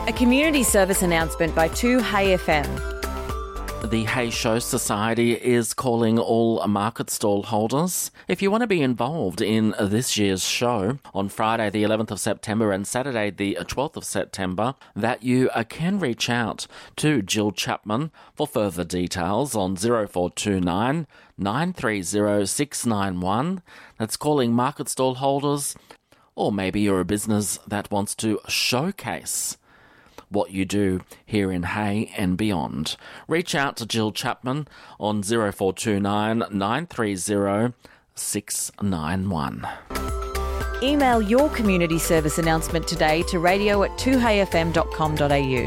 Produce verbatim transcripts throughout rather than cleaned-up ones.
A community service announcement by two Hay F M. The Hay Show Society is calling all market stall holders. If you want to be involved in this year's show on Friday the eleventh of September and Saturday the twelfth of September, that you uh, can reach out to Jill Chapman for further details on zero four two nine, nine three zero, six nine one. That's calling market stall holders, or maybe you're a business that wants to showcase what you do here in Hay and beyond. Reach out to Jill Chapman on zero four two nine, nine three zero, six nine one. Email your community service announcement today to radio at two hay f m dot com dot a u.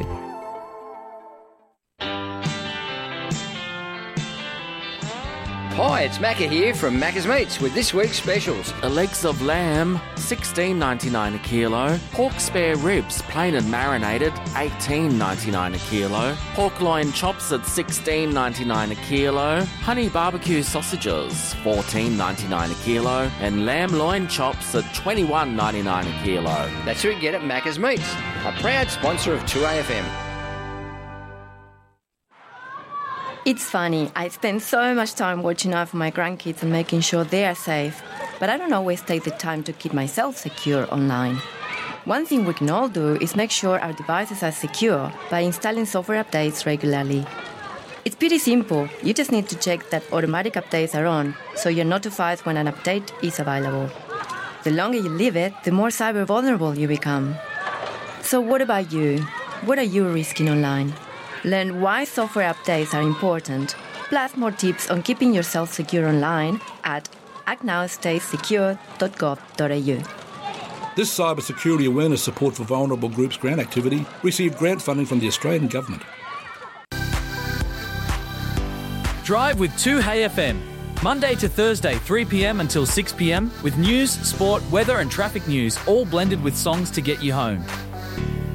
Hi, it's Macca here from Macca's Meats with this week's specials. Legs of lamb, sixteen ninety-nine a kilo. Pork spare ribs, plain and marinated, eighteen ninety-nine a kilo. Pork loin chops at sixteen ninety-nine a kilo. Honey barbecue sausages, fourteen ninety-nine a kilo. And lamb loin chops at twenty-one ninety-nine a kilo. That's who you get at Macca's Meats, a proud sponsor of two A F M. It's funny, I spend so much time watching out for my grandkids and making sure they are safe, but I don't always take the time to keep myself secure online. One thing we can all do is make sure our devices are secure by installing software updates regularly. It's pretty simple, you just need to check that automatic updates are on, so you're notified when an update is available. The longer you leave it, the more cyber vulnerable you become. So what about you? What are you risking online? Learn why software updates are important, plus more tips on keeping yourself secure online at act now stay secure dot gov dot a u. This cybersecurity awareness support for vulnerable groups grant activity received grant funding from the Australian Government. Drive with two Hay F M. Monday to Thursday, three p m until six p m with news, sport, weather and traffic news, all blended with songs to get you home.